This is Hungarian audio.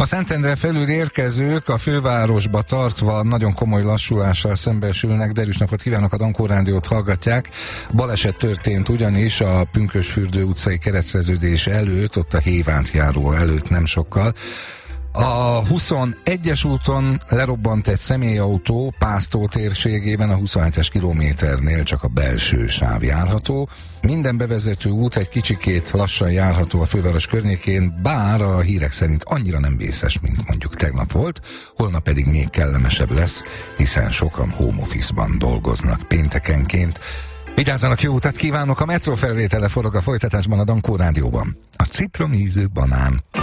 Szentendre felül érkezők a fővárosba tartva nagyon komoly lassulással szembesülnek. Derűs napot kívánok, a Dankó Rádiót hallgatják. Baleset történt ugyanis a Pünkösdfürdő utcai kereszteződés előtt, ott a Hévánt járó előtt nem sokkal. A 21-es úton lerobbant egy személyautó Pásztó térségében, a 27-es kilométernél csak a belső sáv járható. Minden bevezető út egy kicsikét lassan járható a főváros környékén, bár a hírek szerint annyira nem vészes, mint mondjuk tegnap volt, holnap pedig még kellemesebb lesz, hiszen sokan home office-ban dolgoznak péntekenként. Vigyázzanak, jó utat kívánok! A metró felvétele forog a folytatásban a Dankó Rádióban. A citromízű banán.